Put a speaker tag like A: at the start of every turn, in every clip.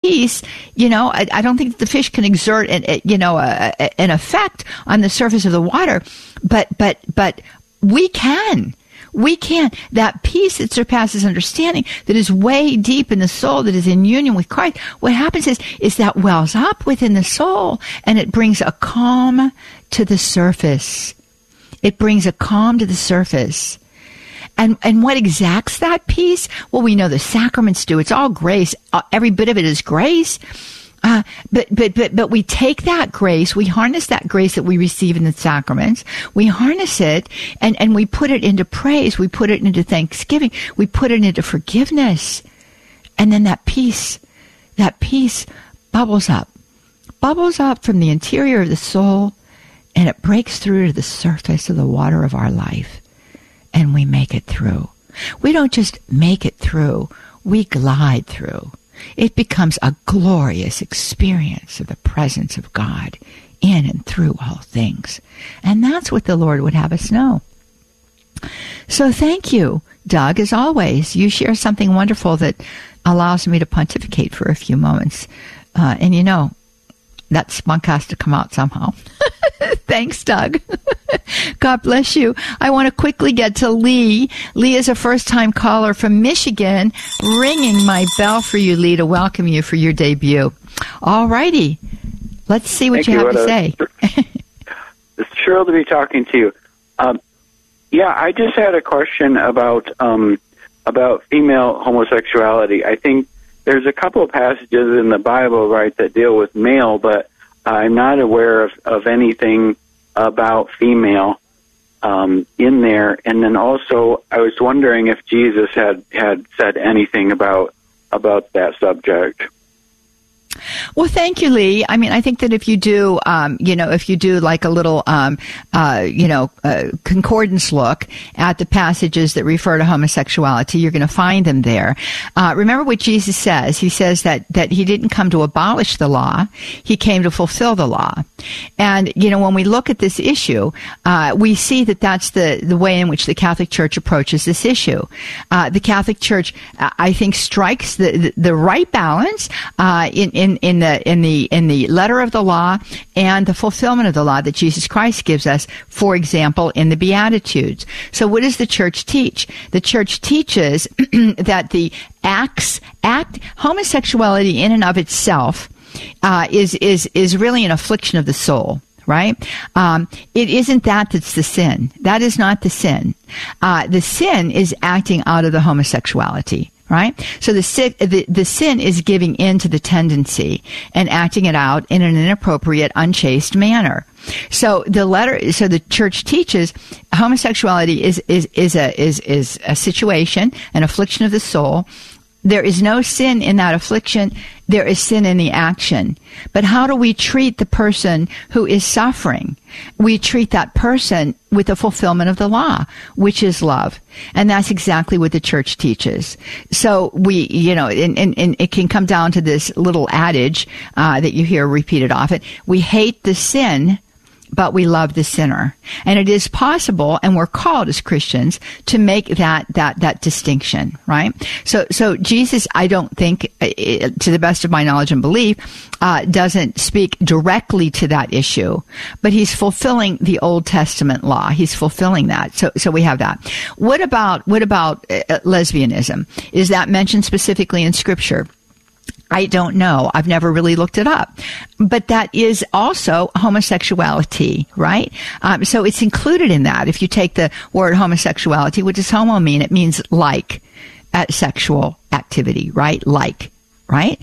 A: piece, I don't think the fish can exert an effect on the surface of the water, but we can. We can. That peace that surpasses understanding, that is way deep in the soul, that is in union with Christ, what happens is that wells up within the soul, and it brings a calm to the surface. It brings a calm to the surface. And what exacts that peace? Well, we know the sacraments do. It's all grace. Every bit of it is grace. But we take that grace, we harness that grace that we receive in the sacraments, we harness it and we put it into praise, we put it into thanksgiving, we put it into forgiveness. And then that peace bubbles up from the interior of the soul, and it breaks through to the surface of the water of our life, and we make it through. We don't just make it through, we glide through. It becomes a glorious experience of the presence of God in and through all things. And that's what the Lord would have us know. So thank you, Doug. As always, you share something wonderful that allows me to pontificate for a few moments. And that spunk has to come out somehow. Thanks, Doug. God bless you. I want to quickly get to Lee. Lee is a first-time caller from Michigan. Ringing my bell for you, Lee, to welcome you for your debut. All righty. Let's see what you have to say.
B: It's thrilled to be talking to you. I just had a question about female homosexuality. I think there's a couple of passages in the Bible, right, that deal with male, but I'm not aware of anything about female in there. And then also, I was wondering if Jesus had said anything about that subject.
A: Well, thank you, Lee. I mean, I think that if you do like a little, concordance look at the passages that refer to homosexuality, you're going to find them there. Remember what Jesus says. He says that he didn't come to abolish the law. He came to fulfill the law. And, when we look at this issue, we see that that's the way in which the Catholic Church approaches this issue. The Catholic Church, I think, strikes the right balance, in the letter of the law and the fulfillment of the law that Jesus Christ gives us, for example, in the Beatitudes. So what does the Church teach? The Church teaches that the homosexuality in and of itself is really an affliction of the soul. Right? It isn't that's the sin. That is not the sin. The sin is acting out of the homosexuality. Right? So the sin is giving in to the tendency and acting it out in an inappropriate, unchaste manner. So the Church teaches homosexuality is a situation, an affliction of the soul. There is no sin in that affliction. There is sin in the action. But how do we treat the person who is suffering? We treat that person with the fulfillment of the law, which is love. And that's exactly what the Church teaches. So and it can come down to this little adage that you hear repeated often. We hate the sin, but we love the sinner. And it is possible, and we're called as Christians to make that distinction, right? So Jesus, I don't think, to the best of my knowledge and belief, doesn't speak directly to that issue, but he's fulfilling the Old Testament law. He's fulfilling that. So we have that. What about lesbianism? Is that mentioned specifically in Scripture? I don't know. I've never really looked it up. But that is also homosexuality, right? So it's included in that. If you take the word homosexuality, what does homo mean? It means like sexual activity, right? Like. Right?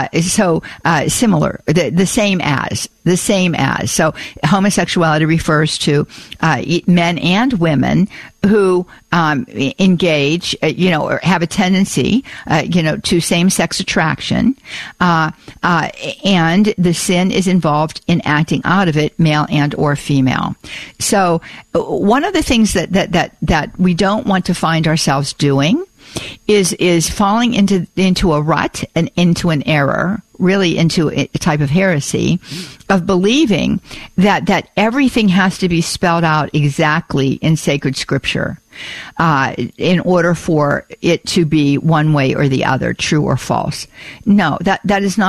A: Similar, the same as. So homosexuality refers to men and women who engage, or have a tendency, to same-sex attraction, and the sin is involved in acting out of it, male and or female. So one of the things that we don't want to find ourselves doing is falling into a rut and into an error, really into a type of heresy of believing that everything has to be spelled out exactly in sacred Scripture in order for it to be one way or the other, true or false. No, that is not